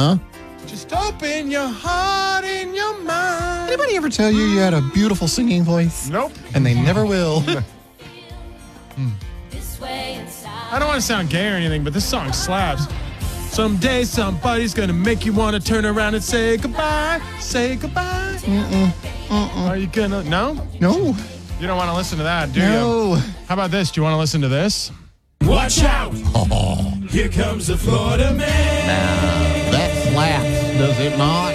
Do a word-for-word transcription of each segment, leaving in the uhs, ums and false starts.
Huh? Just open your heart and your mind. Anybody ever tell you you had a beautiful singing voice? Nope. And they never will. I don't want to sound gay or anything, but this song slaps. Someday somebody's going to make you want to turn around and say goodbye. Say goodbye. Mm-mm. Mm-mm. Are you going to? No? No. You don't want to listen to that, do No. you? How about this? Do you want to listen to this? Watch out! Oh. Here comes the Florida man. Now, that slaps, does it not?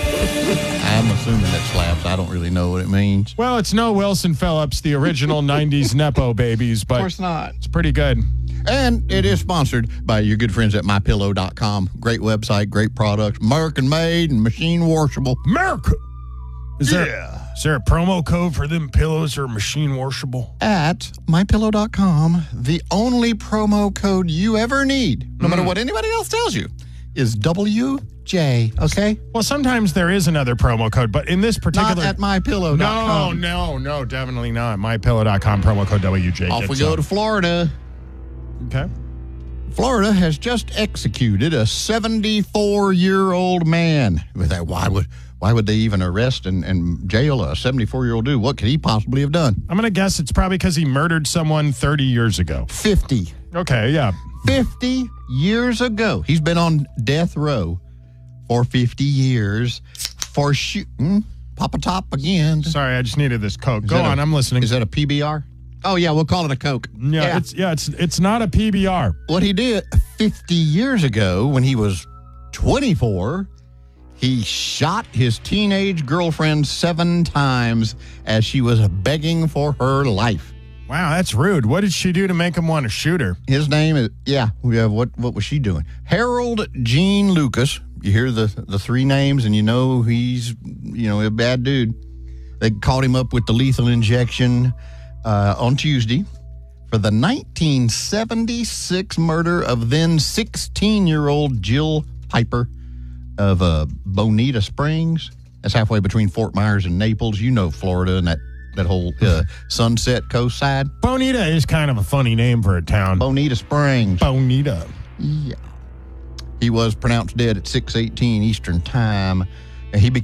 I'm assuming it slaps. I don't really know what it means. Well, it's no Wilson Phillips, the original nineties Nepo babies, but Of course not. it's pretty good. And it is sponsored by your good friends at my pillow dot com. Great website, great products, American made and machine washable. America! Is there, Yeah. is there a promo code for them pillows or machine washable? At my pillow dot com, the only promo code you ever need, no matter what anybody else tells you, is W J, okay? Well, sometimes there is another promo code, but in this particular... Not at my pillow dot com. No, no, no, definitely not. my pillow dot com, promo code W J. Off Get we go some. to Florida. Okay. Florida has just executed a seventy-four-year-old man. With that, why would why would they even arrest and, and jail a seventy-four-year-old dude? What could he possibly have done? I'm going to guess it's probably because he murdered someone thirty years ago. fifty. Okay, yeah. fifty years ago. He's been on death row for fifty years for shooting Papa Top again. Sorry, I just needed this Coke. Is Go that on, a- I'm listening. Is that a P B R? Oh, yeah, we'll call it a Coke. yeah, it's yeah, it's it's not a P B R. What he did fifty years ago when he was twenty-four, he shot his teenage girlfriend seven times as she was begging for her life. Wow, that's rude. What did she do to make him want to shoot her? His name is, yeah, we have, what, what was she doing? Harold Gene Lucas. You hear the, the three names and you know he's, you know, a bad dude. They caught him up with the lethal injection uh, on Tuesday for the nineteen seventy-six murder of then sixteen-year-old Jill Piper of uh, Bonita Springs. That's halfway between Fort Myers and Naples. You know Florida and that, that whole uh, Sunset Coast side. Bonita is kind of a funny name for a town. Bonita Springs. Bonita. Yeah. He was pronounced dead at six eighteen Eastern Time. And he became